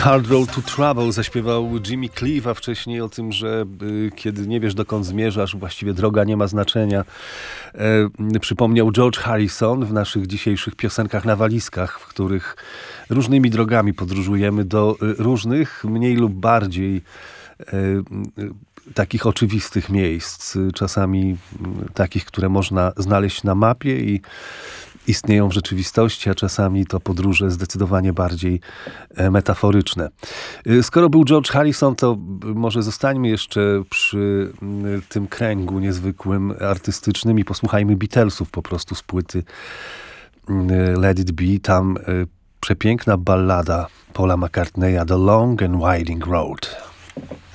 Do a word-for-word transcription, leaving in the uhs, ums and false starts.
Hard Road to Trouble zaśpiewał Jimmy Cliff, a wcześniej o tym, że y, kiedy nie wiesz dokąd zmierzasz, właściwie droga nie ma znaczenia. E, przypomniał George Harrison w naszych dzisiejszych piosenkach na walizkach, w których różnymi drogami podróżujemy do y, różnych, mniej lub bardziej y, y, takich oczywistych miejsc. Czasami y, takich, które można znaleźć na mapie i istnieją w rzeczywistości, a czasami to podróże zdecydowanie bardziej metaforyczne. Skoro był George Harrison, to może zostańmy jeszcze przy tym kręgu niezwykłym, artystycznym i posłuchajmy Beatlesów po prostu z płyty Let It Be. Tam przepiękna ballada Paula McCartneya The Long and Winding Road.